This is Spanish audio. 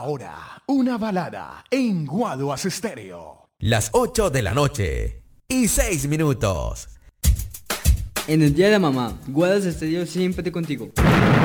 Ahora, una balada en Guaduas Estéreo. Las 8 de la noche y 6 minutos. En el día de la mamá, Guaduas Estéreo siempre contigo.